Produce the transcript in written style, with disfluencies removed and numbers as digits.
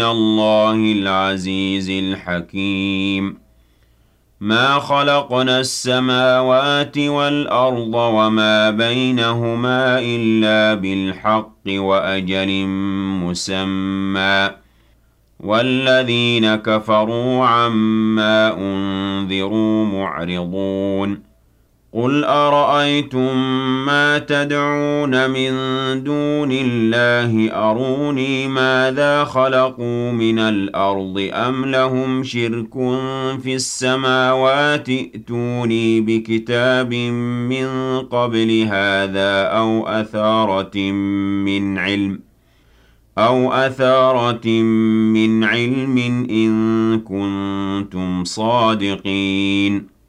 الله العزيز الحكيم ما خلقنا السماوات والأرض وما بينهما إلا بالحق وأجل مسمى والذين كفروا عما أنذروا معرضون قل أرأيتم ما تدعون من دون الله أروني ماذا خلقوا من الأرض أم لهم شرك في السماوات ائتوني بكتاب من قبل هذا أو أثارة من علم إن كنتم صادقين